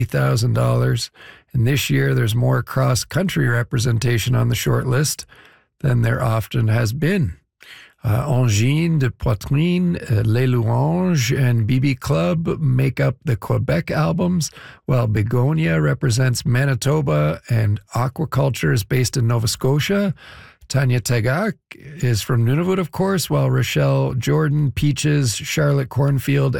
$1,000. And this year, there's more cross-country representation on the short list than there often has been. Angine de Poitrine, Les Louanges, and BB Club make up the Quebec albums, while Begonia represents Manitoba and Aquaculture is based in Nova Scotia. Tanya Tagak is from Nunavut, of course, while Rochelle Jordan, Peaches, Charlotte Cornfield,